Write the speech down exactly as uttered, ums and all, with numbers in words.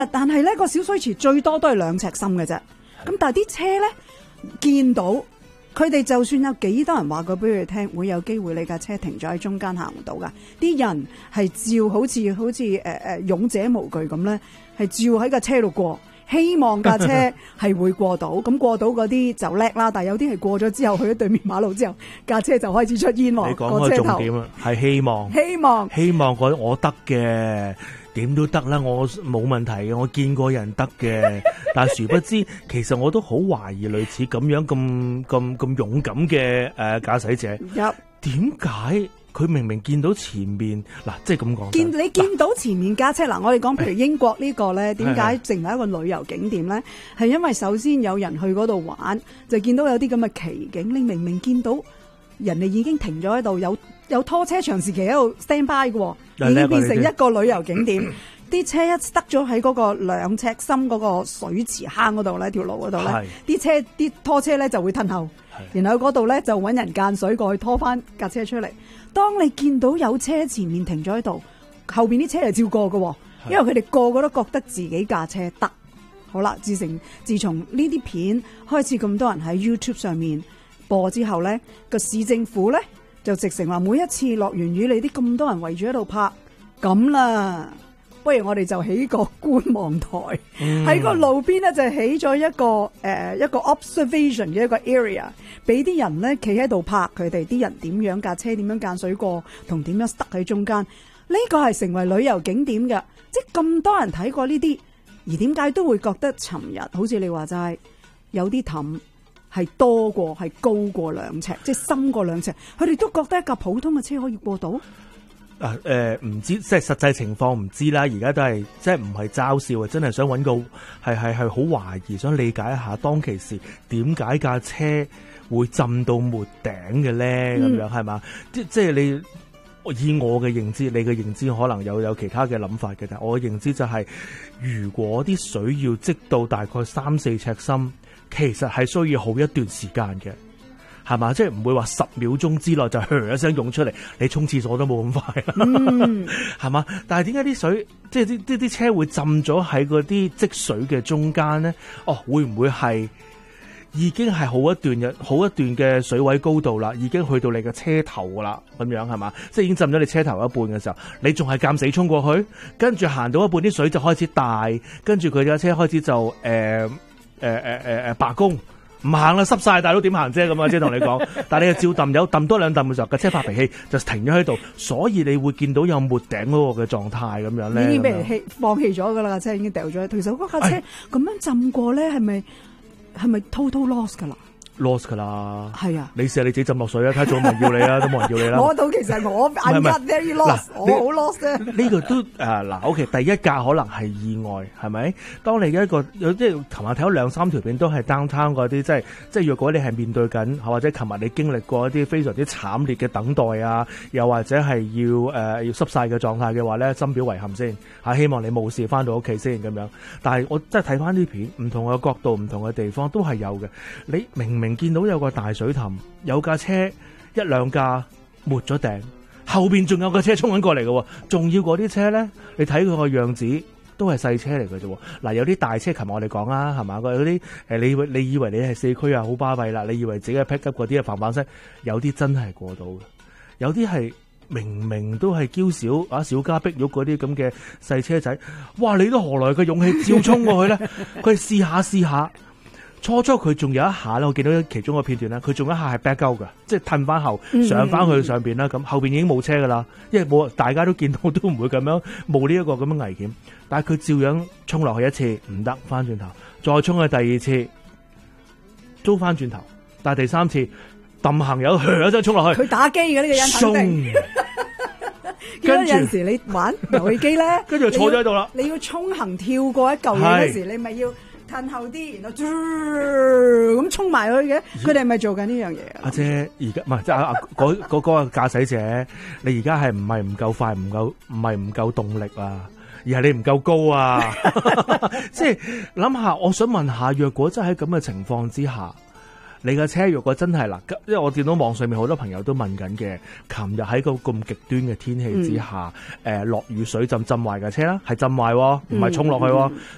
但係咧個小水池最多都係兩尺深嘅啫。咁但係啲車咧見到佢哋，就算有幾多人話過俾佢哋聽，會有機會你架車停咗喺中間行唔到噶。啲人係照好似好似誒誒勇者無懼咁咧，係照喺架車度過。希望架車係會過到，咁過到嗰啲就叻啦。但係有啲係過咗之後，去咗對面馬路之後，架車就開始出煙喎。 你講個重點啦，係希望， 希望， 希望我我得嘅，點都得啦，我冇問題嘅，我見過人得嘅。但係殊不知，其實我都好懷疑類似咁樣咁咁咁勇敢嘅誒駕駛者，點解？佢明明見到前面嗱，即係咁講，見你見到前面架車嗱，我哋講譬如英國呢個咧，點解成為一個旅遊景點咧？係因為首先有人去嗰度玩，就見到有啲咁嘅奇景。你明明見到人哋已經停咗喺度，有有拖車長時期喺度 stand by 嘅，已經變成一個旅遊景點。啲車一塞咗喺嗰個兩尺深嗰個水池坑嗰度咧，條路嗰度咧，啲車啲拖車咧就會褪後，然後嗰度咧就揾人間水過去拖翻架車出嚟。當你見到有車前面停咗喺度，後邊啲車係照過嘅，因為佢哋個個都覺得自己架車得。好啦，自成自從呢啲片開始咁多人喺 YouTube 上面播之後咧，個市政府咧就直成話每一次落完雨，你啲咁多人圍住喺度拍，咁啦。不如我哋就起個觀望台，喺、嗯、個路邊咧就起咗一個誒、呃、一個 observation 嘅一個 area， 俾啲人咧企喺度拍佢哋啲人點樣架車點樣間水過，同點樣塞喺中間。呢個係成為旅遊景點嘅，即係咁多人睇過呢啲，而點解都會覺得尋日好似你話齋有啲氹係多過係高過兩尺，即係深過兩尺，佢哋都覺得一架普通嘅車可以過到。 啊誒，唔、呃、知即係實際情況唔知啦。而家都係即係唔係嘲笑啊，真係想揾個係係係好懷疑，想理解一下當其時點解架車會浸到沒頂嘅咧？咁、嗯、樣係嘛？即即係你以我嘅認知，你嘅認知可能有有其他嘅諗法嘅，但係我嘅認知就係、是，如果啲水要積到大概三四尺深，其實係需要好一段時間嘅。係嘛，即係唔會話十秒鐘之內就噓一聲湧出嚟，你沖廁所都冇咁快，係、嗯、嘛？但係點解啲水，即係啲啲啲車會浸咗喺嗰啲積水嘅中間咧？哦，會唔會係已經係好一段嘅好一段嘅水位高度啦？已經去到你嘅車頭噶啦，咁樣係嘛？即係已經浸咗你車頭一半嘅時候，你仲係鑑死衝過去，跟住行到一半啲水就開始大，跟住佢架車開始就誒誒誒誒誒罷工。唔行啦，濕晒，大佬點行啫咁啊！即係同你講，但係你又照揼油揼多兩揼嘅時候，架車發脾氣就停咗喺度，所以你會見到有沒頂嗰個嘅狀態咁樣咧。已經俾人棄放棄咗噶啦，架車已經掉咗。其實嗰架車咁樣浸過咧，係咪係咪 total loss 噶啦？lost 噶啦，係啊！你試下你自己浸落水啊，睇下仲冇人要你啊，都冇人要你啦。攞到其實我 I'm not very lost，我好 lost 啊。呢個都誒嗱 ，OK，第一架可能係意外，係咪？當你一個有即係琴日睇咗兩三條片都係 downtown 嗰啲，即係即係若果你係面對緊，或者琴日你經歷過一啲非常之慘烈嘅等待啊，又或者係要誒、呃、要濕晒嘅狀態嘅話咧，深表遺憾先嚇，希望你冇事翻到屋企先咁樣。但係我真係睇翻啲片，唔同嘅角度、唔同嘅地方都係有嘅。你明明見到有個大水凼，有架車一兩架沒咗頂，後邊仲有個車衝緊過嚟嘅，仲要嗰啲車咧，你睇佢個樣子都係細車嚟嘅啫。嗱，有啲大車，琴日我哋講啦，係嘛？嗰啲誒，你你以為你係四驅啊，好巴閉啦，你以為自己係 pick up 嗰啲啊，嘭嘭聲，有啲真係過到嘅，有啲係明明都係嬌小啊，小家碧玉嗰啲咁嘅細車仔，哇！你都何來嘅勇氣照衝過去咧？佢試下試下。初初佢仲有一下咧，我見到其中個片段咧，佢仲有一下係 back out 嘅，即係褪翻後上翻去上邊啦。咁、嗯、後邊已經冇車噶啦，因為冇大家都見到都唔會咁樣冒呢一個咁樣危險。但係佢照樣衝落去一次唔得，翻轉頭再衝去第二次，都翻轉頭。但係第三次揼行友噓一聲衝落去，佢打機嘅呢、呢個人肯定。跟住有陣時你玩遊戲機咧，跟住坐咗喺度啦。你要衝行跳過一嚿嘢嗰時，你咪要。褪後啲，然後咁衝埋去嘅，佢哋係咪做緊呢樣嘢啊？阿姐，而家唔係即係啊嗰嗰嗰個駕駛者，你而家係唔係唔夠快，唔夠唔係唔夠動力啊，而係你唔夠高啊！即係諗下，我想問下，若果真係喺咁嘅情況之下，你嘅車若果真係嗱，因為我見到網上面好多朋友都問緊嘅，琴日喺個咁極端嘅天氣之下，誒、嗯、落雨水浸浸壞架車啦，係浸壞，唔係衝落去。嗯嗯